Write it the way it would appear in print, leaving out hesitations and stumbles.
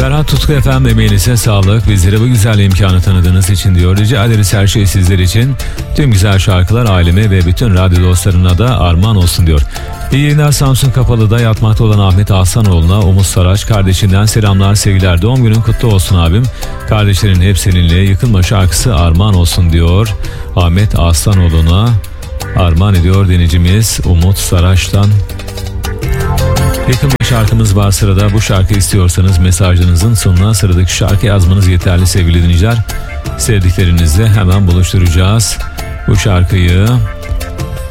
Ferhat Tutku efendim, emeğinize sağlık. Bizlere bu güzel imkanı tanıdığınız için diyor. Rica ederiz, her şey sizler için. Tüm güzel şarkılar aileme ve bütün radyo dostlarına da armağan olsun diyor. İyi yayınlar. Samsun Kapalı'da yatmakta olan Ahmet Aslanoğlu'na Umut Saraç kardeşinden selamlar, sevgiler. Doğum günün kutlu olsun abim. Kardeşlerin hep seninle, yıkılma şarkısı armağan olsun diyor. Ahmet Aslanoğlu'na armağan ediyor dinleyicimiz Umut Saraç'tan. Yakın bir şarkımız var sırada. Bu şarkı istiyorsanız mesajınızın sonuna sıradaki şarkı yazmanız yeterli sevgili dinleyiciler. Sevdiklerinizle hemen buluşturacağız. Bu şarkıyı